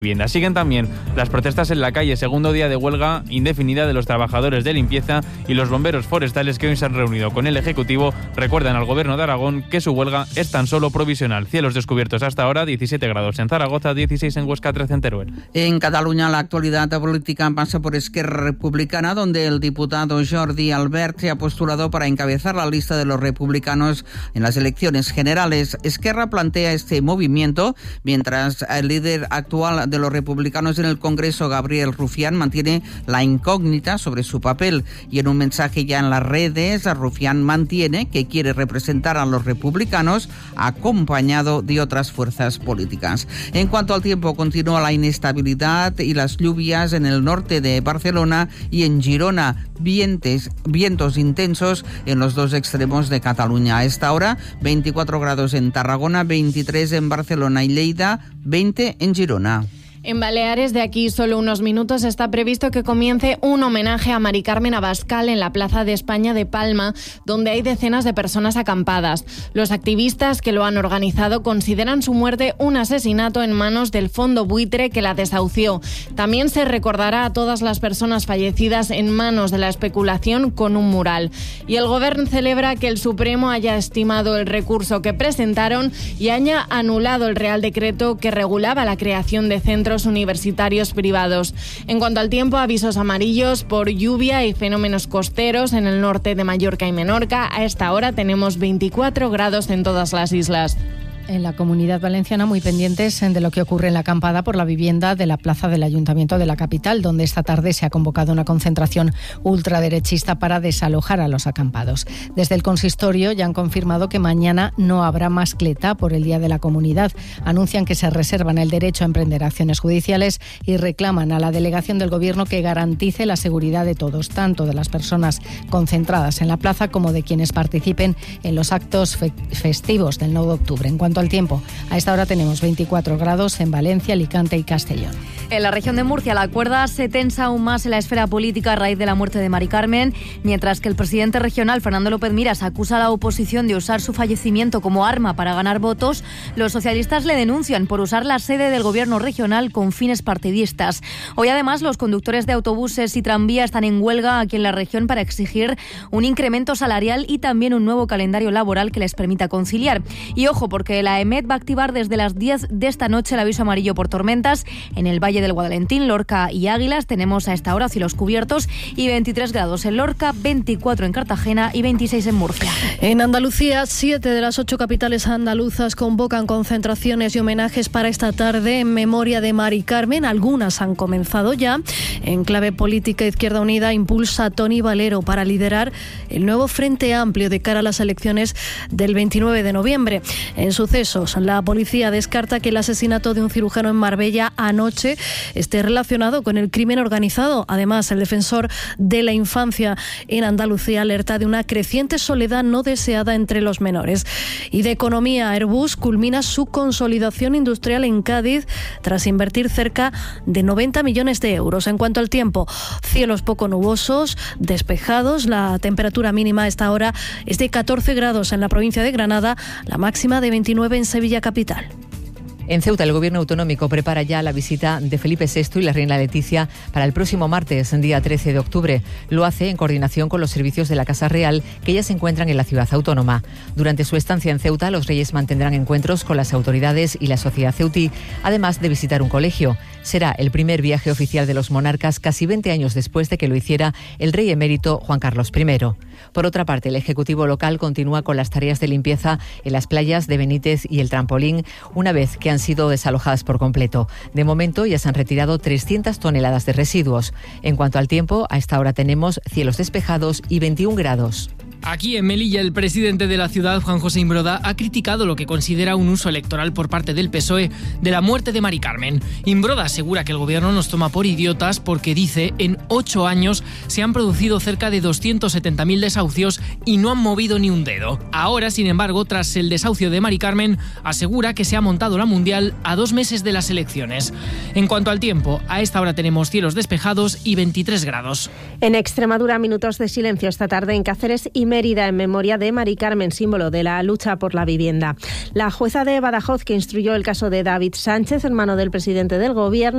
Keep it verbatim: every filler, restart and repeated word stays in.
vivienda. Siguen también las protestas en la calle, segundo día de huelga indefinida de los trabajadores de limpieza y los bomberos forestales que hoy se han reunido con el Ejecutivo. Recuerdan al Gobierno de Aragón que su huelga es tan solo provisional. Cielos descubiertos hasta ahora, diecisiete grados en Zaragoza, dieciséis en Huesca, trece en Teruel. En Cataluña la actualidad política pasa por Esquerra Republicana, donde el diputado Jordi Albert se ha postulado para encabezar la lista de los republicanos en las elecciones generales. Esquerra plantea este movimiento mientras el líder actual de los republicanos en el Congreso, Gabriel Rufián, mantiene la incógnita sobre su papel, y en un mensaje ya en las redes, Rufián mantiene que quiere representar a los republicanos acompañado de otras fuerzas políticas. En cuanto al tiempo, continúa la inestabilidad y las lluvias en el norte de Barcelona y en Girona, vientos, vientos intensos en los dos extremos de Cataluña. A esta hora, veinticuatro grados en Tarragona, veintitrés en Barcelona y Lleida, veinte en Girona. En Baleares, de aquí solo unos minutos, está previsto que comience un homenaje a Mari Carmen Abascal en la Plaza de España de Palma, donde hay decenas de personas acampadas. Los activistas que lo han organizado consideran su muerte un asesinato en manos del fondo buitre que la desahució. También se recordará a todas las personas fallecidas en manos de la especulación con un mural. Y el Gobierno celebra que el Supremo haya estimado el recurso que presentaron y haya anulado el Real Decreto que regulaba la creación de centros universitarios privados. En cuanto al tiempo, avisos amarillos por lluvia y fenómenos costeros en el norte de Mallorca y Menorca. A esta hora tenemos veinticuatro grados en todas las islas. En la Comunidad Valenciana, muy pendientes de lo que ocurre en la acampada por la vivienda de la plaza del Ayuntamiento de la capital, donde esta tarde se ha convocado una concentración ultraderechista para desalojar a los acampados. Desde el consistorio ya han confirmado que mañana no habrá mascleta por el Día de la Comunidad. Anuncian que se reservan el derecho a emprender acciones judiciales y reclaman a la delegación del Gobierno que garantice la seguridad de todos, tanto de las personas concentradas en la plaza como de quienes participen en los actos fe- festivos del nueve de octubre. En cuanto al tiempo, a esta hora tenemos veinticuatro grados en Valencia, Alicante y Castellón. En la región de Murcia, la cuerda se tensa aún más en la esfera política a raíz de la muerte de Mari Carmen, mientras que el presidente regional, Fernando López Miras, acusa a la oposición de usar su fallecimiento como arma para ganar votos. Los socialistas le denuncian por usar la sede del gobierno regional con fines partidistas. Hoy, además, los conductores de autobuses y tranvía están en huelga aquí en la región para exigir un incremento salarial y también un nuevo calendario laboral que les permita conciliar. Y ojo, porque la EMET va a activar desde las diez de esta noche el aviso amarillo por tormentas en el Valle del Guadalentín, Lorca y Águilas. Tenemos a esta hora cielos cubiertos y veintitrés grados en Lorca, veinticuatro en Cartagena y veintiséis en Murcia. En Andalucía, siete de las ocho capitales andaluzas convocan concentraciones y homenajes para esta tarde en memoria de Mari Carmen. Algunas han comenzado ya. En clave política, Izquierda Unida impulsa a Toni Valero para liderar el nuevo Frente Amplio de cara a las elecciones del veintinueve de noviembre. En sucesos, la policía descarta que el asesinato de un cirujano en Marbella anoche esté relacionado con el crimen organizado. Además, el defensor de la infancia en Andalucía alerta de una creciente soledad no deseada entre los menores. Y de economía, Airbus culmina su consolidación industrial en Cádiz tras invertir cerca de noventa millones de euros. En cuanto al tiempo, cielos poco nubosos, despejados. La temperatura mínima a esta hora es de catorce grados en la provincia de Granada, la máxima de veintinueve en Sevilla capital. En Ceuta, el Gobierno autonómico prepara ya la visita de Felipe sexto y la reina Leticia para el próximo martes, día trece de octubre. Lo hace en coordinación con los servicios de la Casa Real, que ya se encuentran en la ciudad autónoma. Durante su estancia en Ceuta, los reyes mantendrán encuentros con las autoridades y la sociedad ceutí, además de visitar un colegio. Será el primer viaje oficial de los monarcas casi veinte años después de que lo hiciera el rey emérito Juan Carlos primero. Por otra parte, el Ejecutivo local continúa con las tareas de limpieza en las playas de Benítez y el Trampolín, una vez que han sido desalojadas por completo. De momento ya se han retirado trescientas toneladas de residuos. En cuanto al tiempo, a esta hora tenemos cielos despejados y veintiún grados. Aquí en Melilla, el presidente de la ciudad, Juan José Imbroda, ha criticado lo que considera un uso electoral por parte del P S O E de la muerte de Mari Carmen. Imbroda asegura que el gobierno nos toma por idiotas porque, dice, en ocho años se han producido cerca de doscientos setenta mil desahucios y no han movido ni un dedo. Ahora, sin embargo, tras el desahucio de Mari Carmen, asegura que se ha montado la Mundial a dos meses de las elecciones. En cuanto al tiempo, a esta hora tenemos cielos despejados y veintitrés grados. En Extremadura, minutos de silencio esta tarde en Cáceres y Mérida en memoria de Mari Carmen, símbolo de la lucha por la vivienda. La jueza de Badajoz, que instruyó el caso de David Sánchez, hermano del presidente del Gobierno,